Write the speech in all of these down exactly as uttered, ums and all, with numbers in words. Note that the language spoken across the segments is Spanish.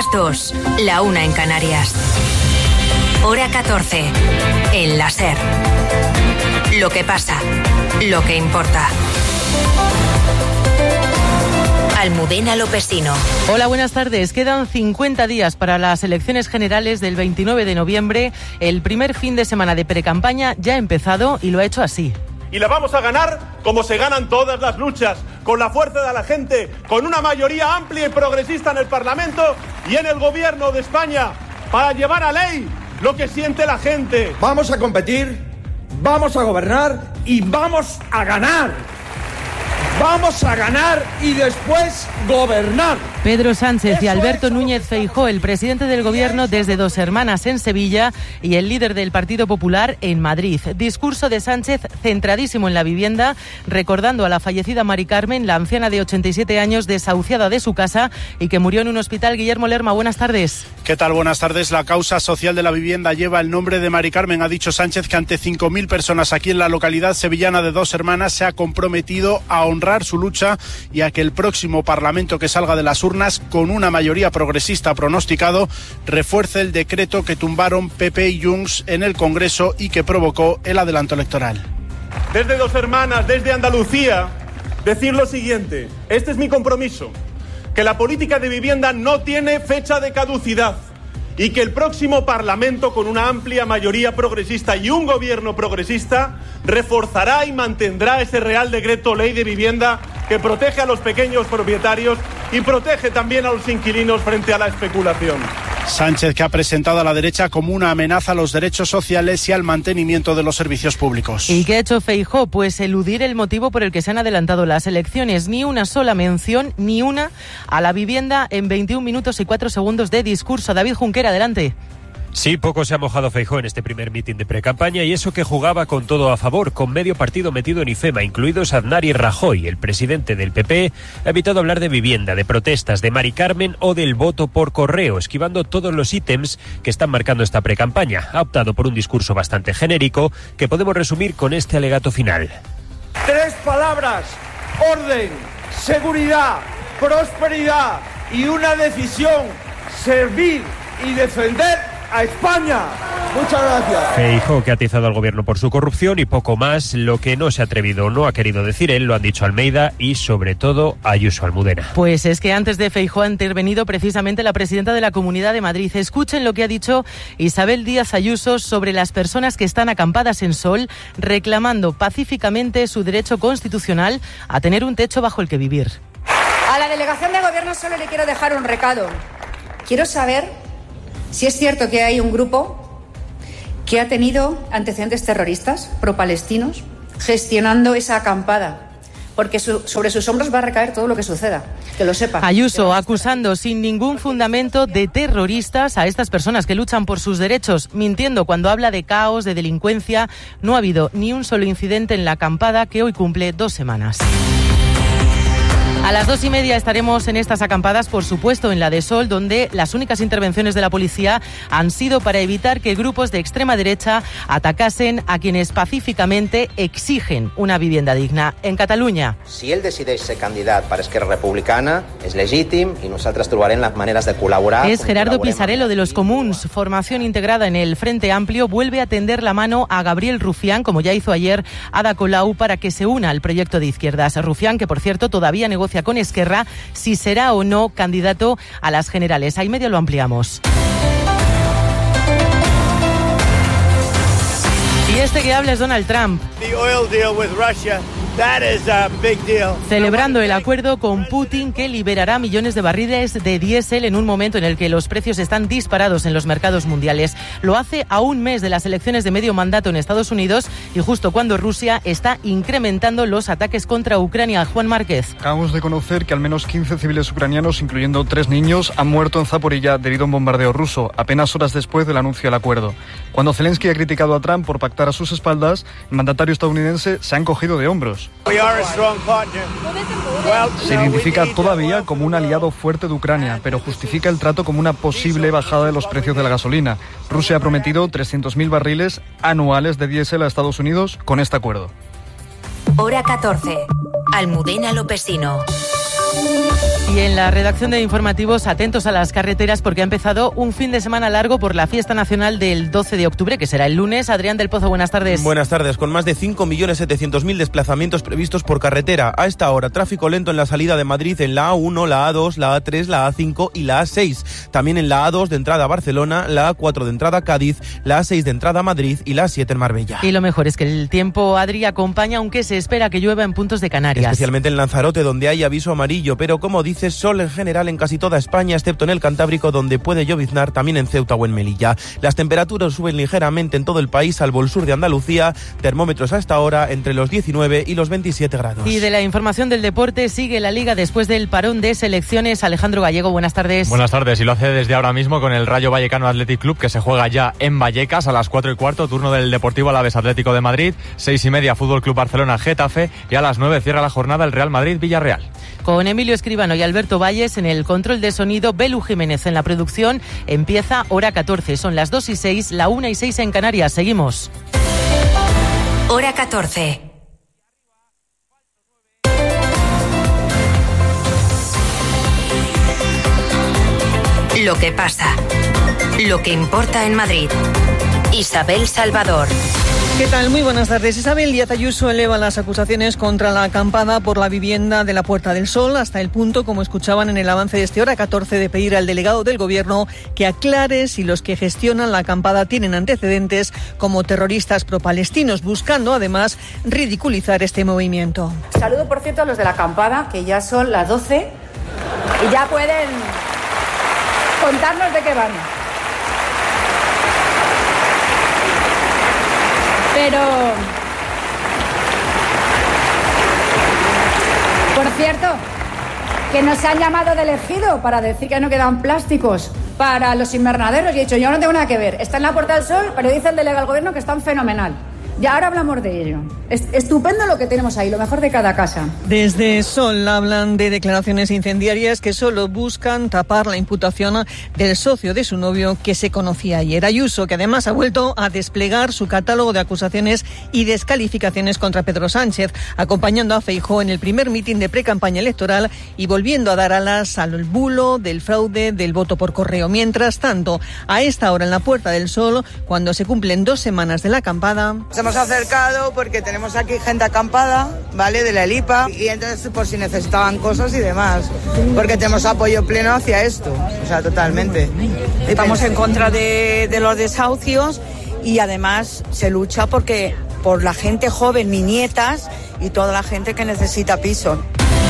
las dos, la una en Canarias. Hora catorce, en la SER. Lo que pasa, lo que importa. Almudena Lopesino. Hola, buenas tardes. Quedan cincuenta días para las elecciones generales del veintinueve de noviembre. El primer fin de semana de precampaña ya ha empezado y lo ha hecho así. Y la vamos a ganar como se ganan todas las luchas, con la fuerza de la gente, con una mayoría amplia y progresista en el Parlamento y en el Gobierno de España, para llevar a ley lo que siente la gente. Vamos a competir, vamos a gobernar y vamos a ganar. Vamos a ganar y después gobernar. Pedro Sánchez y Alberto Núñez Feijóo, el presidente del Gobierno desde Dos Hermanas en Sevilla y el líder del Partido Popular en Madrid. Discurso de Sánchez centradísimo en la vivienda, recordando a la fallecida Mari Carmen, la anciana de ochenta y siete años desahuciada de su casa y que murió en un hospital. Guillermo Lerma, buenas tardes. ¿Qué tal? Buenas tardes. La causa social de la vivienda lleva el nombre de Mari Carmen. Ha dicho Sánchez que ante cinco mil personas aquí en la localidad sevillana de Dos Hermanas se ha comprometido a honrar su lucha y a que el próximo Parlamento que salga de las urnas con una mayoría progresista pronosticado refuerce el decreto que tumbaron P P y Junts en el Congreso y que provocó el adelanto electoral. Desde Dos Hermanas, desde Andalucía, decir lo siguiente: este es mi compromiso, que la política de vivienda no tiene fecha de caducidad y que el próximo Parlamento, con una amplia mayoría progresista y un gobierno progresista, reforzará y mantendrá ese Real Decreto Ley de Vivienda que protege a los pequeños propietarios y protege también a los inquilinos frente a la especulación. Sánchez, que ha presentado a la derecha como una amenaza a los derechos sociales y al mantenimiento de los servicios públicos. ¿Y qué ha hecho Feijóo? Pues eludir el motivo por el que se han adelantado las elecciones. Ni una sola mención, ni una, a la vivienda en veintiún minutos y cuatro segundos de discurso. David Junquera, adelante. Sí, poco se ha mojado Feijóo en este primer mitin de precampaña y eso que jugaba con todo a favor, con medio partido metido en IFEMA, incluidos Aznar y Rajoy. El presidente del P P ha evitado hablar de vivienda, de protestas, de Mari Carmen o del voto por correo, esquivando todos los ítems que están marcando esta precampaña. Ha optado por un discurso bastante genérico que podemos resumir con este alegato final. Tres palabras: orden, seguridad, prosperidad y una decisión: servir y defender a España. Muchas gracias. Feijóo, que ha atizado al gobierno por su corrupción y poco más. Lo que no se ha atrevido o no ha querido decir él, lo han dicho Almeida y sobre todo Ayuso Almudena. Pues es que antes de Feijóo ha intervenido precisamente la presidenta de la Comunidad de Madrid. Escuchen lo que ha dicho Isabel Díaz Ayuso sobre las personas que están acampadas en Sol reclamando pacíficamente su derecho constitucional a tener un techo bajo el que vivir. A la delegación de gobierno solo le quiero dejar un recado. Quiero saber si es cierto que hay un grupo que ha tenido antecedentes terroristas pro-palestinos gestionando esa acampada, porque su, sobre sus hombros va a recaer todo lo que suceda, que lo sepa. Ayuso acusando sin ningún fundamento de terroristas a estas personas que luchan por sus derechos, mintiendo cuando habla de caos, de delincuencia. No ha habido ni un solo incidente en la acampada que hoy cumple dos semanas. A las dos y media estaremos en estas acampadas, por supuesto, en la de Sol, donde las únicas intervenciones de la policía han sido para evitar que grupos de extrema derecha atacasen a quienes pacíficamente exigen una vivienda digna. En Catalunya. Si ell decideix ser candidat per Esquerra Republicana, és legítim i nosaltres trobarem las maneras de colaborar. Es Gerardo Pisarello de los Comuns, formación integrada en el Frente Amplio, vuelve a tender la mano a Gabriel Rufián, como ya hizo ayer Ada Colau, para que se una al proyecto de izquierdas. Rufián, que por cierto todavía negocia con Esquerra si será o no candidato a las generales. Ahí medio lo ampliamos. Y este que habla es Donald Trump. The oil deal with Russia. That is a big deal. Celebrando el acuerdo con Putin que liberará millones de barriles de diésel en un momento en el que los precios están disparados en los mercados mundiales. Lo hace a un mes de las elecciones de medio mandato en Estados Unidos y justo cuando Rusia está incrementando los ataques contra Ucrania. Juan Márquez. Acabamos de conocer que al menos quince civiles ucranianos, incluyendo tres niños, han muerto en Zaporilla debido a un bombardeo ruso, apenas horas después del anuncio del acuerdo. Cuando Zelensky ha criticado a Trump por pactar a sus espaldas, el mandatario estadounidense se ha encogido de hombros. Se identifica todavía como un aliado fuerte de Ucrania, pero justifica el trato como una posible bajada de los precios de la gasolina. Rusia ha prometido trescientos mil barriles anuales de diésel a Estados Unidos con este acuerdo. Hora catorce. Almudena Lopesino. Y en la redacción de informativos, atentos a las carreteras porque ha empezado un fin de semana largo por la fiesta nacional del doce de octubre, que será el lunes. Adrián del Pozo, buenas tardes. Buenas tardes. Con más de cinco millones setecientos mil desplazamientos previstos por carretera. A esta hora, tráfico lento en la salida de Madrid en la A uno, la A dos, la A tres, la A cinco y la A seis. También en la A dos de entrada a Barcelona, la A cuatro de entrada a Cádiz, la A seis de entrada a Madrid y la A siete en Marbella. Y lo mejor es que el tiempo, Adri, acompaña, aunque se espera que llueva en puntos de Canarias. Especialmente en Lanzarote, donde hay aviso amarillo, pero como dices, sol en general en casi toda España, excepto en el Cantábrico, donde puede lloviznar, también en Ceuta o en Melilla. Las temperaturas suben ligeramente en todo el país, salvo el sur de Andalucía. Termómetros a esta hora entre los diecinueve y los veintisiete grados. Y de la información del deporte, sigue la Liga después del parón de selecciones. Alejandro Gallego, buenas tardes. Buenas tardes, y lo hace desde ahora mismo con el Rayo Vallecano Athletic Club, que se juega ya en Vallecas a las cuatro y cuarto, turno del Deportivo Alavés Atlético de Madrid, seis y media Fútbol Club Barcelona Getafe, y a las nueve cierra la jornada el Real Madrid Villarreal. Con Emilio Escribano y Alberto Valles en el control de sonido, Belu Jiménez en la producción. Empieza hora catorce, son las dos y seis, la una y seis en Canarias. Seguimos. Hora catorce. Lo que pasa, lo que importa en Madrid. Isabel Salvador. ¿Qué tal? Muy buenas tardes. Isabel Díaz Ayuso eleva las acusaciones contra la acampada por la vivienda de la Puerta del Sol, hasta el punto, como escuchaban en el avance de este hora catorce, de pedir al delegado del Gobierno que aclare si los que gestionan la acampada tienen antecedentes como terroristas pro-palestinos, buscando además ridiculizar este movimiento. Saludo, por cierto, a los de la acampada, que ya son las doce y ya pueden contarnos de qué van. Pero, por cierto, que nos han llamado del Ejido para decir que no quedan plásticos para los invernaderos. Y he dicho, yo no tengo nada que ver. Está en la Puerta del Sol, pero dice el delegado del Gobierno que están fenomenal. Y ahora hablamos de ello. Es estupendo lo que tenemos ahí, lo mejor de cada casa. Desde Sol hablan de declaraciones incendiarias que solo buscan tapar la imputación del socio de su novio que se conocía ayer. Ayuso, que además ha vuelto a desplegar su catálogo de acusaciones y descalificaciones contra Pedro Sánchez, acompañando a Feijóo en el primer mitin de precampaña electoral y volviendo a dar alas al bulo del fraude del voto por correo. Mientras tanto, a esta hora en la Puerta del Sol, cuando se cumplen dos semanas de la acampada... Nos hemos acercado porque tenemos aquí gente acampada, ¿vale?, de la Elipa, y entonces por si necesitaban cosas y demás, porque tenemos apoyo pleno hacia esto, o sea, totalmente. Estamos en contra de, de los desahucios y además se lucha porque por la gente joven, mis nietas y toda la gente que necesita piso.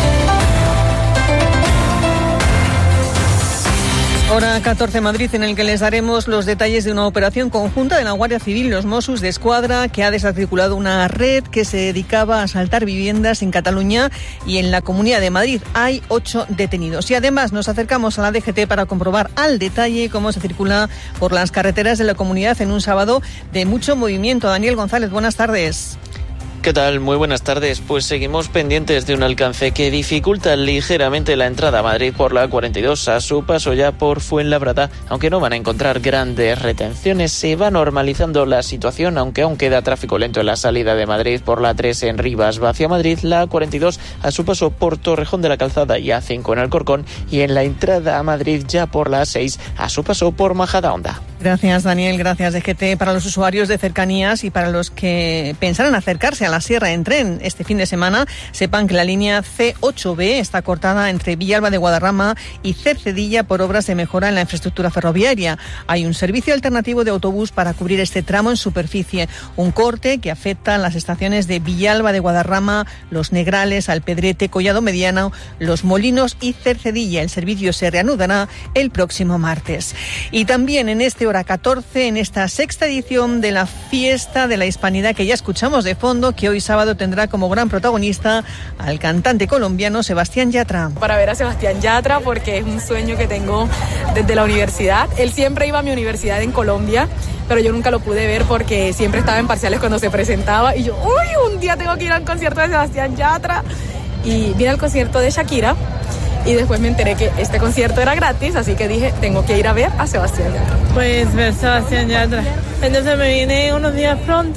Hora catorce Madrid, en el que les daremos los detalles de una operación conjunta de la Guardia Civil y los Mossos de Escuadra, que ha desarticulado una red que se dedicaba a asaltar viviendas en Cataluña y en la Comunidad de Madrid. Hay ocho detenidos. Y además nos acercamos a la D G T para comprobar al detalle cómo se circula por las carreteras de la comunidad en un sábado de mucho movimiento. Daniel González, buenas tardes. ¿Qué tal? Muy buenas tardes. Pues seguimos pendientes de un alcance que dificulta ligeramente la entrada a Madrid por la cuarenta y dos a su paso ya por Fuenlabrada. Aunque no van a encontrar grandes retenciones, se va normalizando la situación, aunque aún queda tráfico lento en la salida de Madrid por la tres en Rivas hacia Madrid, la cuarenta y dos a su paso por Torrejón de la Calzada y A cinco en Alcorcón, y en la entrada a Madrid ya por la seis a su paso por Majadahonda. Gracias, Daniel. Gracias, D G T. Para los usuarios de cercanías y para los que pensaran acercarse a la Sierra en tren este fin de semana, sepan que la línea C ocho B está cortada entre Villalba de Guadarrama y Cercedilla por obras de mejora en la infraestructura ferroviaria. Hay un servicio alternativo de autobús para cubrir este tramo en superficie. Un corte que afecta a las estaciones de Villalba de Guadarrama, Los Negrales, Alpedrete, Collado Mediano, Los Molinos y Cercedilla. El servicio se reanudará el próximo martes. Y también en este hora catorce, en esta sexta edición de la Fiesta de la Hispanidad que ya escuchamos de fondo, que hoy sábado tendrá como gran protagonista al cantante colombiano Sebastián Yatra. Para ver a Sebastián Yatra, porque es un sueño que tengo desde la universidad. Él siempre iba a mi universidad en Colombia, pero yo nunca lo pude ver porque siempre estaba en parciales cuando se presentaba, y yo, uy, un día tengo que ir al concierto de Sebastián Yatra. Y vine al concierto de Shakira, y después me enteré que este concierto era gratis, así que dije, tengo que ir a ver a Sebastián Yatra. Pues ver Sebastián Yatra. Entonces me vine unos días pronto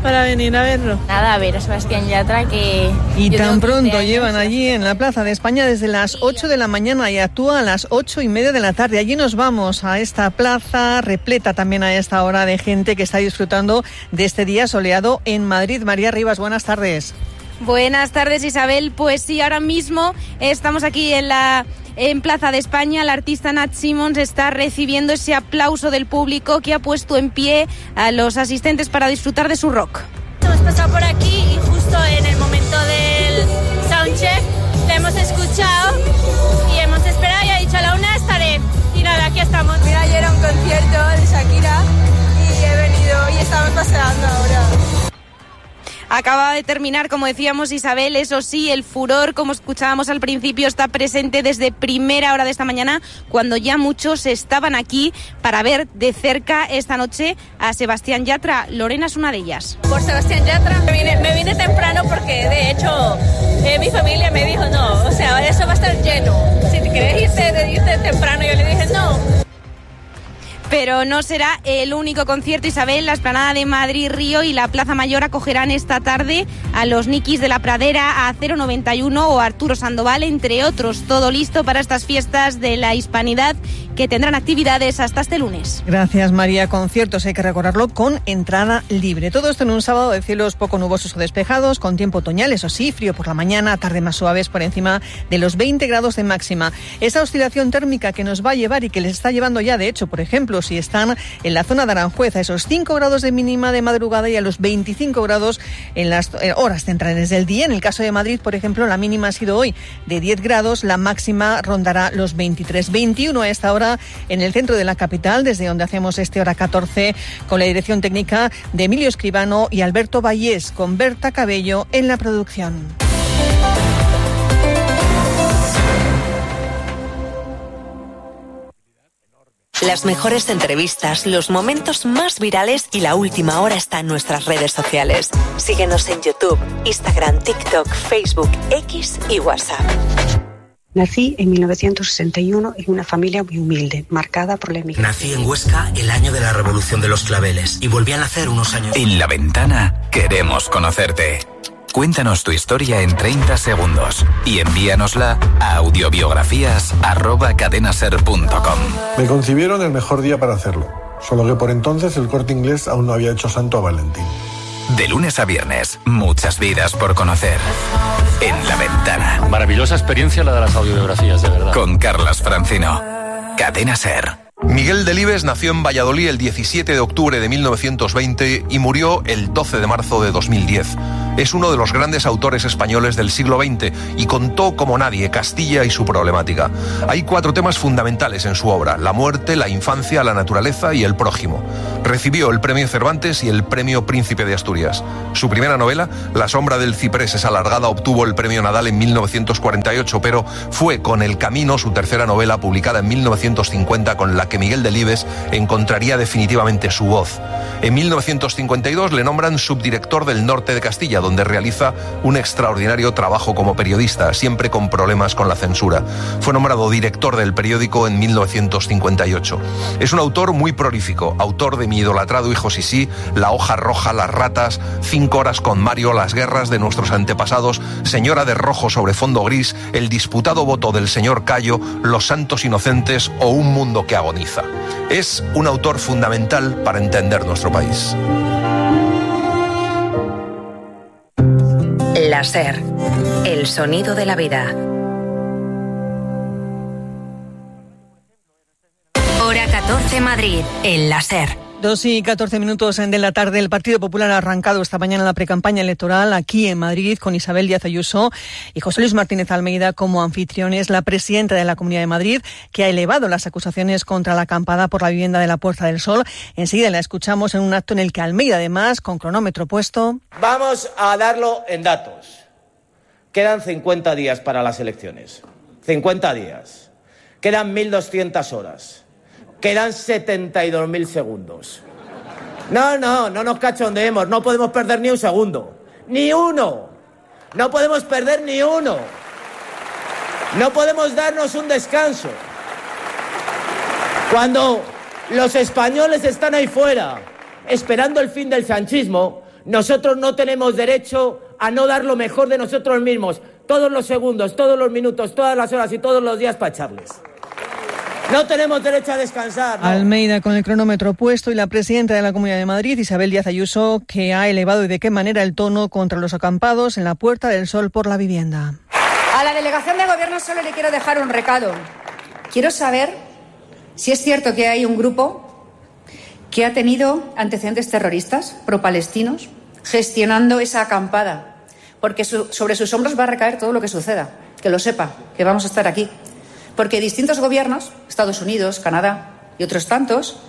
para venir a verlo? Nada, a ver a Sebastián Yatra, que... Y tan pronto llevan allí en la Plaza de España desde las ocho de la mañana y actúa a las ocho y media de la tarde. Allí nos vamos a esta plaza, repleta también a esta hora de gente que está disfrutando de este día soleado en Madrid. María Rivas, buenas tardes. Buenas tardes, Isabel. Pues sí, ahora mismo estamos aquí en la... En Plaza de España, la artista Nat Simmons está recibiendo ese aplauso del público que ha puesto en pie a los asistentes para disfrutar de su rock. Hemos pasado por aquí y justo en el momento del soundcheck le hemos escuchado y hemos esperado y ha dicho a la una estaré. Y nada, aquí estamos. Mira, ayer era un concierto de Shakira y he venido y estamos paseando ahora. Acaba de terminar, como decíamos, Isabel, eso sí, el furor, como escuchábamos al principio, está presente desde primera hora de esta mañana, cuando ya muchos estaban aquí para ver de cerca esta noche a Sebastián Yatra. Lorena es una de ellas. Por Sebastián Yatra me vine, me vine temprano porque, de hecho, eh, mi familia me dijo, no, o sea, eso va a estar lleno. Si te quieres irte, de irte temprano, yo le dije, no. Pero no será el único concierto, Isabel. La Explanada de Madrid, Río y la Plaza Mayor acogerán esta tarde a los Nikis de la Pradera, a cero noventa y uno o Arturo Sandoval, entre otros. Todo listo para estas fiestas de la hispanidad que tendrán actividades hasta este lunes. Gracias, María. Conciertos hay que recorrerlo con entrada libre. Todo esto en un sábado de cielos poco nubosos o despejados, con tiempo otoñal, eso sí, frío por la mañana, tarde más suaves por encima de los veinte grados de máxima. Esa oscilación térmica que nos va a llevar y que les está llevando ya, de hecho, por ejemplo, si están en la zona de Aranjuez, a esos cinco grados de mínima de madrugada y a los veinticinco grados en las horas centrales del día. En el caso de Madrid, por ejemplo, la mínima ha sido hoy de diez grados, la máxima rondará los veintitrés. veintiuno a esta hora en el centro de la capital, desde donde hacemos este Hora catorce, con la dirección técnica de Emilio Escribano y Alberto Vallés, con Berta Cabello en la producción. Las mejores entrevistas, los momentos más virales y la última hora está en nuestras redes sociales. Síguenos en YouTube, Instagram, TikTok, Facebook, X y WhatsApp. Nací en mil novecientos sesenta y uno en una familia muy humilde, marcada por la emigración. Nací en Huesca el año de la Revolución de los Claveles y volví a nacer unos años. En La Ventana queremos conocerte. Cuéntanos tu historia en treinta segundos y envíanosla a audiobiografías arroba cadenaser punto com. Me concibieron el mejor día para hacerlo, solo que por entonces el Corte Inglés aún no había hecho santo a Valentín. De lunes a viernes, muchas vidas por conocer. En La Ventana. Maravillosa experiencia la de las audiobiografías, de verdad. Con Carlas Francino. Cadena Ser. Miguel Delibes nació en Valladolid el diecisiete de octubre de mil novecientos veinte y murió el doce de marzo de dos mil diez. Es uno de los grandes autores españoles del siglo veinte y contó como nadie Castilla y su problemática. Hay cuatro temas fundamentales en su obra: la muerte, la infancia, la naturaleza y el prójimo. Recibió el premio Cervantes y el premio Príncipe de Asturias. Su primera novela, La sombra del ciprés es alargada, obtuvo el premio Nadal en mil novecientos cuarenta y ocho, pero fue con El camino, su tercera novela, publicada en mil novecientos cincuenta, con la que Miguel Delibes encontraría definitivamente su voz. En mil novecientos cincuenta y dos le nombran subdirector del Norte de Castilla, donde realiza un extraordinario trabajo como periodista, siempre con problemas con la censura. Fue nombrado director del periódico en mil novecientos cincuenta y ocho. Es un autor muy prolífico, autor de Mi idolatrado hijo Sisí, La hoja roja, Las ratas, Cinco horas con Mario, Las guerras de nuestros antepasados, Señora de rojo sobre fondo gris, El disputado voto del señor Cayo, Los santos inocentes o Un mundo que agoniza. Es un autor fundamental para entender nuestro país. La Ser, el sonido de la vida. Hora catorce Madrid, en La Ser. Dos y catorce minutos de la tarde. El Partido Popular ha arrancado esta mañana la precampaña electoral aquí en Madrid con Isabel Díaz Ayuso y José Luis Martínez Almeida como anfitriones. La presidenta de la Comunidad de Madrid, que ha elevado las acusaciones contra la acampada por la vivienda de la Puerta del Sol. Enseguida la escuchamos en un acto en el que Almeida, además, con cronómetro puesto. Vamos a darlo en datos. Quedan cincuenta días para las elecciones. cincuenta días. Quedan mil doscientas horas. Quedan setenta y dos mil segundos. No, no, no nos cachondeemos. No podemos perder ni un segundo. ¡Ni uno! No podemos perder ni uno. No podemos darnos un descanso. Cuando los españoles están ahí fuera, esperando el fin del sanchismo, Nosotros no tenemos derecho a no dar lo mejor de nosotros mismos, todos los segundos, todos los minutos, todas las horas y todos los días para echarles. No tenemos derecho a descansar, ¿no? Almeida con el cronómetro puesto y la presidenta de la Comunidad de Madrid, Isabel Díaz Ayuso, que ha elevado y de qué manera el tono contra los acampados en la Puerta del Sol por la vivienda. A la delegación de gobierno solo le quiero dejar un recado. Quiero saber si es cierto que hay un grupo que ha tenido antecedentes terroristas pro-palestinos gestionando esa acampada, porque su, sobre sus hombros va a recaer todo lo que suceda. Que lo sepa, que vamos a estar aquí. Porque distintos gobiernos, Estados Unidos, Canadá y otros tantos,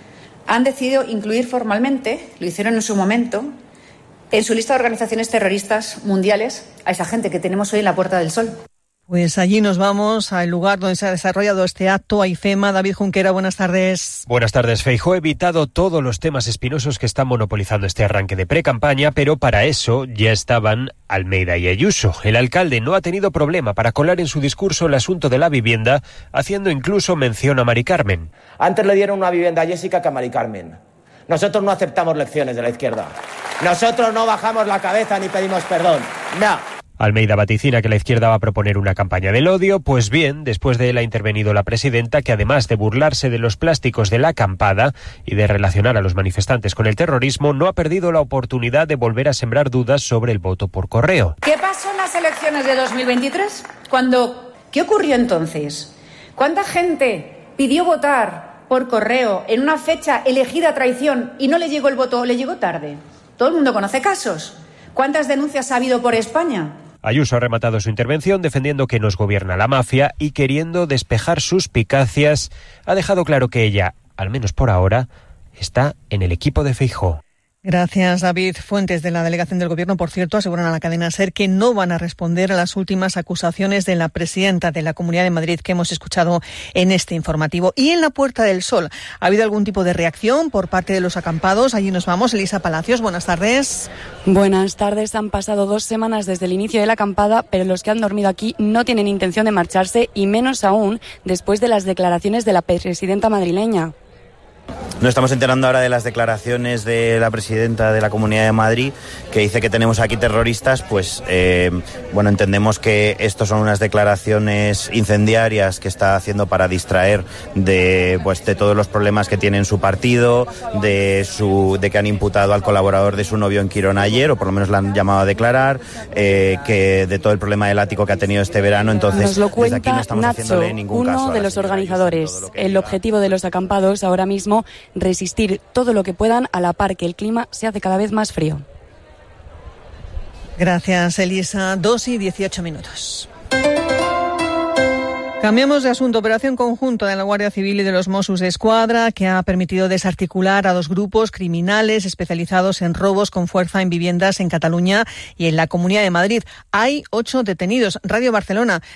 han decidido incluir formalmente, lo hicieron en su momento, en su lista de organizaciones terroristas mundiales a esa gente que tenemos hoy en la Puerta del Sol. Pues allí nos vamos, al lugar donde se ha desarrollado este acto, a IFEMA. David Junquera, buenas tardes. Buenas tardes. Feijóo ha evitado todos los temas espinosos que están monopolizando este arranque de precampaña, pero para eso ya estaban Almeida y Ayuso. El alcalde no ha tenido problema para colar en su discurso el asunto de la vivienda, haciendo incluso mención a Mari Carmen. Antes le dieron una vivienda a Jessica que a Mari Carmen. Nosotros no aceptamos lecciones de la izquierda. Nosotros no bajamos la cabeza ni pedimos perdón. No. Almeida vaticina que la izquierda va a proponer una campaña del odio. Pues bien, después de él ha intervenido la presidenta, que además de burlarse de los plásticos de la acampada y de relacionar a los manifestantes con el terrorismo, no ha perdido la oportunidad de volver a sembrar dudas sobre el voto por correo. ¿Qué pasó en las elecciones de dos mil veintitrés? Cuando, ¿qué ocurrió entonces? ¿Cuánta gente pidió votar por correo en una fecha elegida a traición y no le llegó el voto o le llegó tarde? Todo el mundo conoce casos. ¿Cuántas denuncias ha habido por España? Ayuso ha rematado su intervención defendiendo que nos gobierna la mafia y queriendo despejar suspicacias. Ha dejado claro que ella, al menos por ahora, está en el equipo de Feijóo. Gracias, David. Fuentes de la delegación del Gobierno, por cierto, aseguran a la cadena SER que no van a responder a las últimas acusaciones de la presidenta de la Comunidad de Madrid que hemos escuchado en este informativo. Y en la Puerta del Sol, ¿ha habido algún tipo de reacción por parte de los acampados? Allí nos vamos. Elisa Palacios, buenas tardes. Buenas tardes. Han pasado dos semanas desde el inicio de la acampada, pero los que han dormido aquí no tienen intención de marcharse, y menos aún después de las declaraciones de la presidenta madrileña. Nos estamos enterando ahora de las declaraciones de la presidenta de la Comunidad de Madrid, que dice que tenemos aquí terroristas. Pues eh, bueno, entendemos que estos son unas declaraciones incendiarias que está haciendo para distraer de pues de todos los problemas que tiene en su partido, de su de que han imputado al colaborador de su novio en Quirón ayer, o por lo menos la han llamado a declarar, eh, que de todo el problema del ático que ha tenido este verano. Entonces, nos lo cuenta desde aquí no estamos Nacho, haciéndole ningún caso uno de los organizadores. El objetivo de los acampados ahora mismo, resistir todo lo que puedan a la par que el clima se hace cada vez más frío. Gracias, Elisa. Dos y dieciocho minutos. Cambiamos de asunto. Operación conjunta de la Guardia Civil y de los Mossos d'Esquadra, que ha permitido desarticular a dos grupos criminales especializados en robos con fuerza en viviendas en Cataluña y en la Comunidad de Madrid. Hay ocho detenidos. Radio Barcelona.